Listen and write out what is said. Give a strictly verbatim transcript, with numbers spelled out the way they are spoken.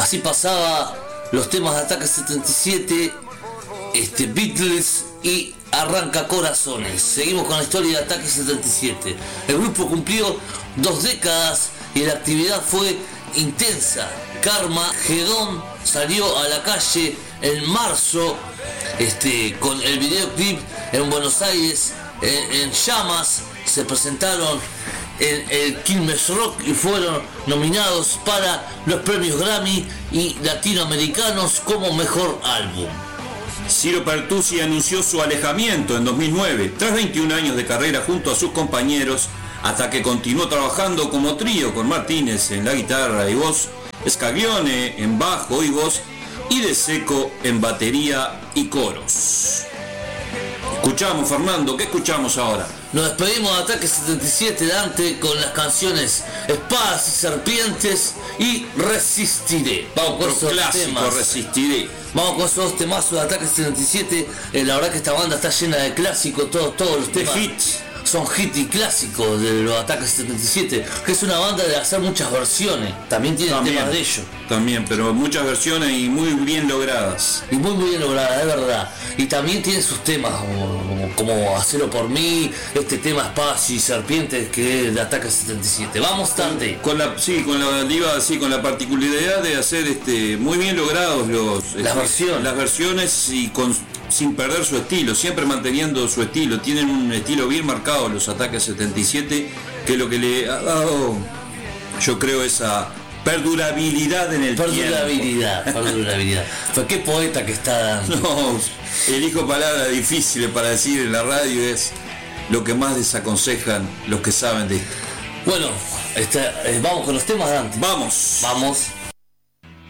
Así pasaba los temas de Ataque setenta y siete, este, Beatles y Arranca Corazones. Seguimos con la historia de Ataque setenta y siete. El grupo cumplió dos décadas y la actividad fue intensa. Carmageddon salió a la calle en marzo, este, con el videoclip en Buenos Aires, en, en llamas. Se presentaron en el Quilmes Rock y fueron nominados para los premios Grammy y latinoamericanos como mejor álbum. Ciro Pertusi anunció su alejamiento en dos mil nueve, tras veintiún años de carrera junto a sus compañeros, hasta que continuó trabajando como trío con Martínez en la guitarra y voz, Scaglione en bajo y voz, y De Secco en batería y coros. Escuchamos, Fernando, ¿qué escuchamos ahora? Nos despedimos de Ataque setenta y siete, Dante, con las canciones Espadas y Serpientes y Resistiré. Vamos con esos clásico, temas. Resistiré. Vamos con esos temazos de Ataque setenta y siete. Eh, la verdad que esta banda está llena de clásicos, todos, todos los temas. De hits. Son hits y clásicos de los Ataques setenta y siete, que es una banda de hacer muchas versiones. También tienen También, temas de ellos. También, pero muchas versiones y muy bien logradas. Y muy muy bien lograda, es verdad. Y también tiene sus temas como, como Hacelo por mí, este tema Espadas y Serpientes, que es de Ataque setenta y siete. Vamos, Dante. Con la, sí, con la diva, sí, con la particularidad de hacer este muy bien logrados los Las este, versiones. las versiones y con, sin perder su estilo, siempre manteniendo su estilo. Tienen un estilo bien marcado los Ataques setenta y siete, que es lo que le ha dado, yo creo, esa perdurabilidad en el Perdurabilidad, tiempo. perdurabilidad. Pues qué poeta que está dando. No, elijo palabras difíciles para decir en la radio, es lo que más desaconsejan los que saben de esto. Bueno, este, eh, vamos con los temas, Dante. Vamos. Vamos.